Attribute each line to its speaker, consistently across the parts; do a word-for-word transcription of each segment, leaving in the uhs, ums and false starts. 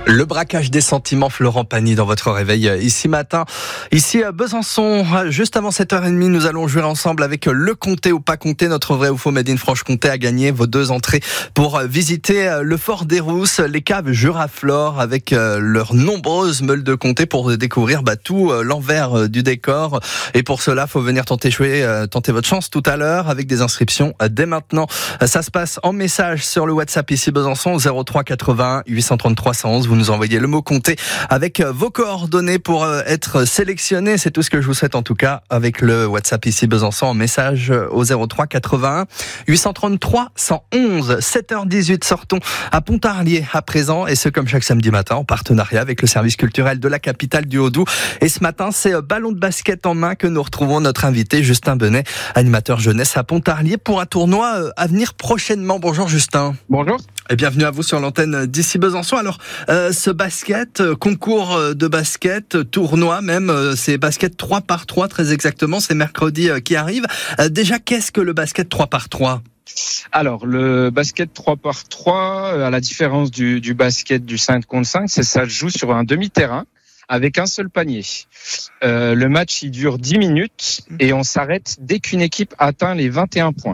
Speaker 1: Le braquage des sentiments, Florent Pagny dans votre réveil ici matin. Ici à Besançon, juste avant sept heures trente, nous allons jouer ensemble avec le Comté ou pas Comté, notre vrai ou faux Made in Franche-Comté a gagné vos deux entrées pour visiter le Fort des Rousses, les caves Juraflore avec leurs nombreuses meules de comté pour découvrir bah, tout l'envers du décor. Et pour cela, faut venir tenter jouer, tenter votre chance tout à l'heure avec des inscriptions dès maintenant. Ça se passe en message sur le WhatsApp ici Besançon zéro trois quatre-vingt-un huit cent trente-trois cent onze. Vous nous envoyez le mot Comté avec vos coordonnées pour être sélectionné. C'est tout ce que je vous souhaite en tout cas avec le WhatsApp ici Besançon en message au zéro trois quatre-vingt-un huit cent trente-trois cent onze. sept heures dix-huit, sortons à Pontarlier à présent et ce comme chaque samedi matin en partenariat avec le service culturel de la capitale du Haut-Doubs. Et ce matin, c'est ballon de basket en main que nous retrouvons notre invité Justin Benet, animateur jeunesse à Pontarlier pour un tournoi à venir prochainement. Bonjour Justin.
Speaker 2: Bonjour.
Speaker 1: Et bienvenue à vous sur l'antenne d'ici Besançon. Alors, euh, ce basket, euh, concours de basket, euh, tournoi même, euh, c'est basket trois par trois très exactement, c'est mercredi euh, qui arrive. Euh, déjà, qu'est-ce que le basket trois par trois ?
Speaker 2: Alors, le basket trois par trois, à la différence du, du basket du cinq contre cinq, c'est ça se joue sur un demi-terrain avec un seul panier. Euh, le match, il dure dix minutes et on s'arrête dès qu'une équipe atteint les vingt et un points.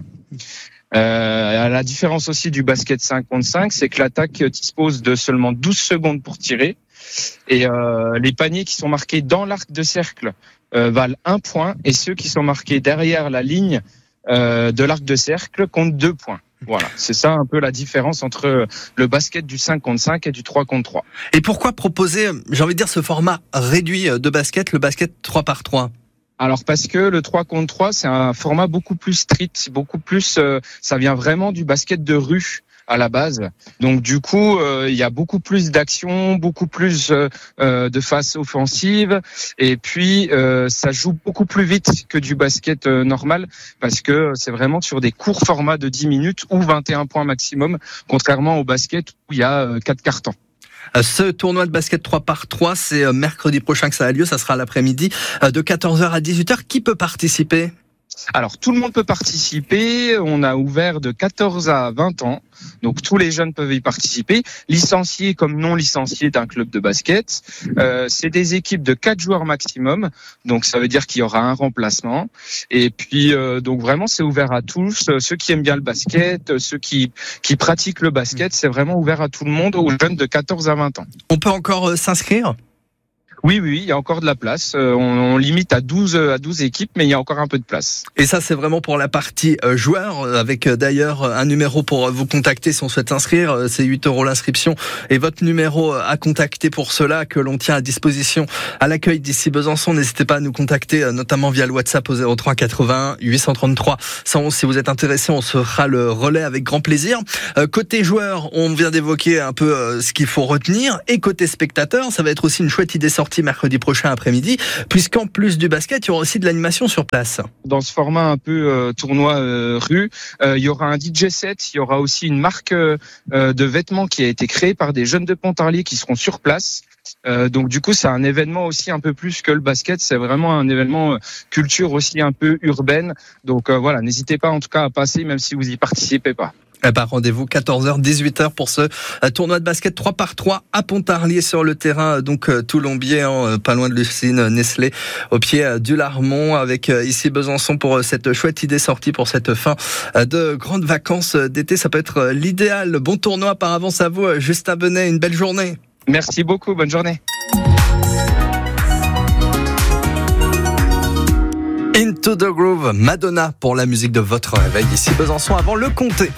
Speaker 2: Euh, la différence aussi du basket cinq contre cinq, c'est que l'attaque dispose de seulement douze secondes pour tirer et euh, les paniers qui sont marqués dans l'arc de cercle euh, valent un point et ceux qui sont marqués derrière la ligne euh, de l'arc de cercle comptent deux points. Voilà, c'est ça un peu la différence entre le basket du cinq contre cinq et du trois contre trois.
Speaker 1: Et pourquoi proposer, j'ai envie de dire, ce format réduit de basket, le basket trois par trois ?
Speaker 2: Alors parce que le trois contre trois, c'est un format beaucoup plus strict, beaucoup plus, euh, ça vient vraiment du basket de rue à la base. Donc du coup, euh, il y a beaucoup plus d'action, beaucoup plus euh, euh, de phases offensives, et puis euh, ça joue beaucoup plus vite que du basket euh, normal, parce que c'est vraiment sur des courts formats de dix minutes ou vingt et un points maximum, contrairement au basket où il y a euh, quatre cartons.
Speaker 1: Ce tournoi de basket trois par trois, c'est mercredi prochain que ça a lieu, ça sera à l'après-midi de quatorze heures à dix-huit heures. Qui peut participer ?
Speaker 2: Alors, tout le monde peut participer. On a ouvert de quatorze à vingt ans. Donc, tous les jeunes peuvent y participer. Licenciés comme non licenciés d'un club de basket. Euh, c'est des équipes de quatre joueurs maximum. Donc, ça veut dire qu'il y aura un remplacement. Et puis, euh, donc vraiment, c'est ouvert à tous. Ceux qui aiment bien le basket, ceux qui, qui pratiquent le basket, c'est vraiment ouvert à tout le monde, aux jeunes de quatorze à vingt ans.
Speaker 1: On peut encore euh, s'inscrire ?
Speaker 2: Oui, oui, il y a encore de la place. On, on limite à douze, à douze équipes, mais il y a encore un peu de place.
Speaker 1: Et ça, c'est vraiment pour la partie euh, joueur, avec euh, d'ailleurs un numéro pour vous contacter si on souhaite s'inscrire. C'est huit euros l'inscription. Et votre numéro à contacter pour cela, que l'on tient à disposition à l'accueil d'ici Besançon. N'hésitez pas à nous contacter, euh, notamment via le WhatsApp au zéro trois quatre-vingt-un huit cent trente-trois cent onze. Si vous êtes intéressé, on se fera le relais avec grand plaisir. Euh, côté joueur, on vient d'évoquer un peu euh, ce qu'il faut retenir. Et côté spectateur, ça va être aussi une chouette idée sortie mercredi prochain après-midi, puisqu'en plus du basket, il y aura aussi de l'animation sur place.
Speaker 2: Dans ce format un peu euh, tournoi euh, rue, euh, il y aura un D J set, il y aura aussi une marque euh, de vêtements qui a été créée par des jeunes de Pontarlier qui seront sur place. Euh, donc du coup, c'est un événement aussi un peu plus que le basket, c'est vraiment un événement euh, culture aussi un peu urbaine. Donc euh, voilà, n'hésitez pas en tout cas à passer, même si vous y participez pas.
Speaker 1: Eh ben, rendez-vous quatorze heures dix-huit heures pour ce euh, tournoi de basket trois par trois à Pontarlier sur le terrain donc euh, Toulombier, hein, pas loin de l'usine Nestlé, au pied euh, du Larmont, avec euh, ici Besançon pour euh, cette chouette idée sortie pour cette fin euh, de grandes vacances d'été. Ça peut être euh, l'idéal. Bon tournoi par avance à vous, euh, Justin Benet. Une belle journée.
Speaker 2: Merci beaucoup. Bonne journée.
Speaker 1: Into the Groove, Madonna pour la musique de votre réveil ici Besançon avant le Comté.